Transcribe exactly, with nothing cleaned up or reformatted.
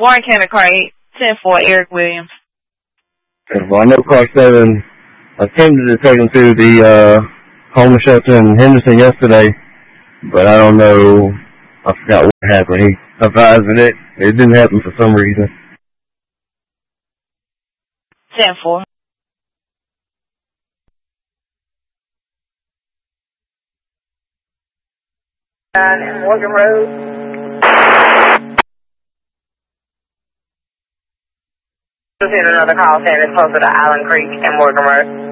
Warren County Car eight, ten four, Eric Williams. Well, I know Car seven attempted to take him to the uh, homeless shelter in Henderson yesterday, but I don't know. I forgot what happened. He advised it. It didn't happen for some reason. ten four. On Morgan Road. Just had another call saying it's closer to Island Creek and Morgan Road.